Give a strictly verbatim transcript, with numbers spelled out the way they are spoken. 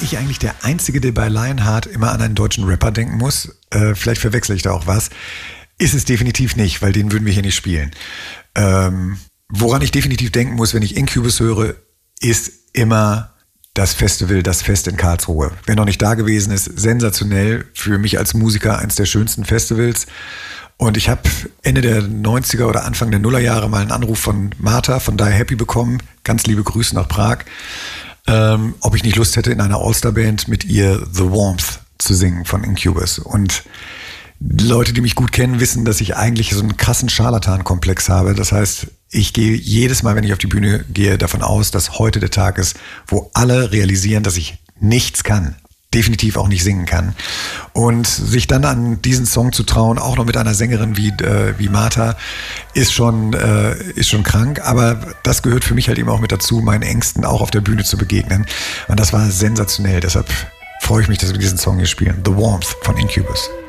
ich eigentlich der Einzige, der bei Lionheart immer an einen deutschen Rapper denken muss? Äh, vielleicht verwechsel ich da auch was. Ist es definitiv nicht, weil den würden wir hier nicht spielen. Ähm, woran ich definitiv denken muss, wenn ich Incubus höre, ist immer das Festival, das Fest in Karlsruhe. Wer noch nicht da gewesen ist, sensationell. Für mich als Musiker eins der schönsten Festivals. Und ich habe Ende der neunziger oder Anfang der Nullerjahre mal einen Anruf von Martha von Die Happy bekommen. Ganz liebe Grüße nach Prag. Ähm, ob ich nicht Lust hätte, in einer All-Star-Band mit ihr The Warmth zu singen von Incubus. Und Leute, die mich gut kennen, wissen, dass ich eigentlich so einen krassen Scharlatan-Komplex habe. Das heißt, ich gehe jedes Mal, wenn ich auf die Bühne gehe, davon aus, dass heute der Tag ist, wo alle realisieren, dass ich nichts kann. Definitiv auch nicht singen kann. Und sich dann an diesen Song zu trauen, auch noch mit einer Sängerin wie, äh, wie Martha, ist schon, äh, ist schon krank. Aber das gehört für mich halt eben auch mit dazu, meinen Ängsten auch auf der Bühne zu begegnen. Und das war sensationell. Deshalb freue ich mich, dass wir diesen Song hier spielen. The Warmth von Incubus.